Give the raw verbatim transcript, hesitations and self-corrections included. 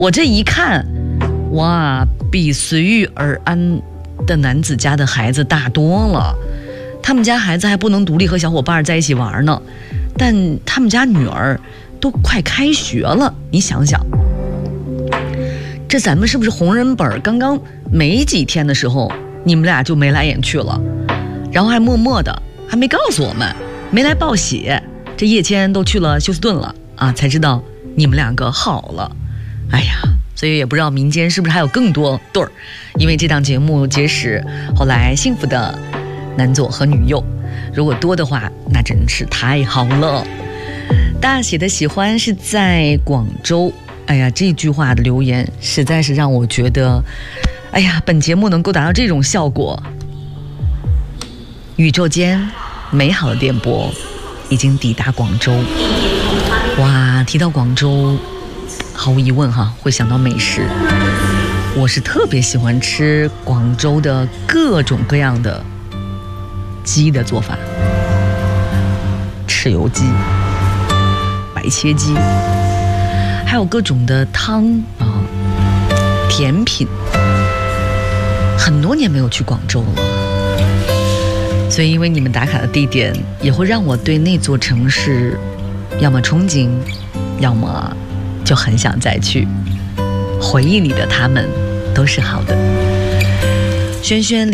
我这一看，哇，比随遇而安的男子家的孩子大多了。他们家孩子还不能独立和小伙伴在一起玩呢，但他们家女儿都快开学了。你想想，这咱们是不是红人本刚刚没几天的时候，你们俩就眉来眼去了，然后还默默的还没告诉我们，没来报喜。这叶谦都去了休斯顿了啊，才知道你们两个好了。哎呀，所以也不知道民间是不是还有更多对儿，因为这档节目结识后来幸福的男左和女右，如果多的话，那真是太好了。大写的喜欢是在广州，哎呀，这句话的留言实在是让我觉得，哎呀，本节目能够达到这种效果，宇宙间美好的电波已经抵达广州。哇，提到广州，毫无疑问哈，会想到美食。我是特别喜欢吃广州的各种各样的鸡的做法，豉油鸡、白切鸡，还有各种的汤啊、甜品。很多年没有去广州了，所以因为你们打卡的地点，也会让我对那座城市要么憧憬，要么就很想再去。回忆里的他们都是好的。轩轩